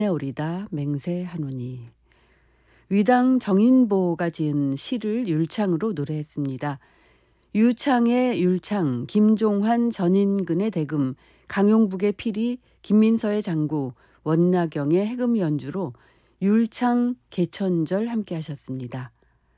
오리다 맹세하노니. 위당 정인보가 지은 시를 율창으로 노래했습니다. 유창의 율창, 김종환 전인근의 대금, 강용북의 피리, 김민서의 장구, 원나경의 해금 연주로 율창 개천절 함께 하셨습니다.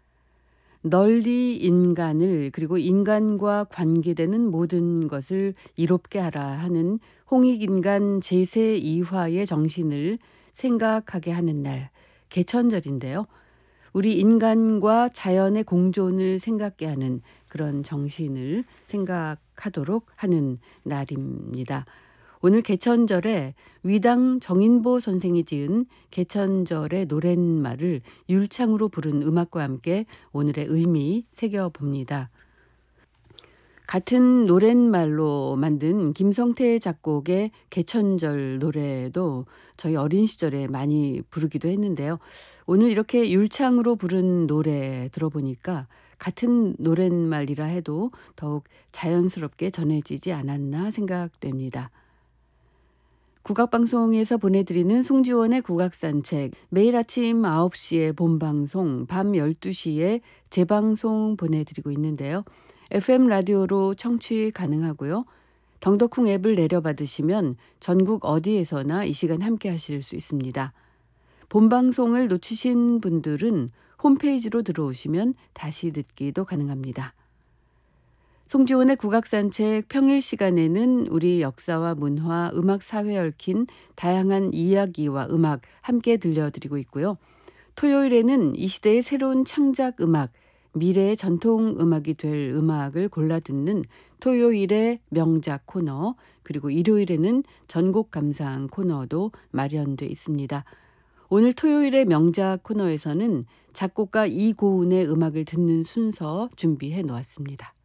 널리 인간을 그리고 인간과 관계되는 모든 것을 이롭게 하라 하는 홍익인간 제2화의 정신을 생각하게 하는 날, 개천절인데요. 우리 인간과 자연의 공존을 생각게 하는 그런 정신을 생각하도록 하는 날입니다. 오늘 개천절에 위당 정인보 선생이 지은 개천절의 노랫말을 율창으로 부른 음악과 함께 오늘의 의미 새겨봅니다. 같은 노랫말로 만든 김성태 작곡의 개천절 노래도 저희 어린 시절에 많이 부르기도 했는데요. 오늘 이렇게 율창으로 부른 노래 들어보니까 같은 노랫말이라 해도 더욱 자연스럽게 전해지지 않았나 생각됩니다. 국악방송에서 보내드리는 송지원의 국악산책, 매일 아침 9시에 본방송, 밤 12시에 재방송 보내드리고 있는데요. FM 라디오로 청취 가능하고요. 덩덕쿵 앱을 내려받으시면 전국 어디에서나 이 시간 함께 하실 수 있습니다. 본방송을 놓치신 분들은 홈페이지로 들어오시면 다시 듣기도 가능합니다. 송지원의 국악산책 평일 시간에는 우리 역사와 문화, 음악, 사회에 얽힌 다양한 이야기와 음악 함께 들려드리고 있고요. 토요일에는 이 시대의 새로운 창작 음악, 미래의 전통 음악이 될 음악을 골라 듣는 토요일의 명작 코너, 그리고 일요일에는 전곡 감상 코너도 마련돼 있습니다. 오늘 토요일의 명작 코너에서는 작곡가 이고은의 음악을 듣는 순서 준비해 놓았습니다.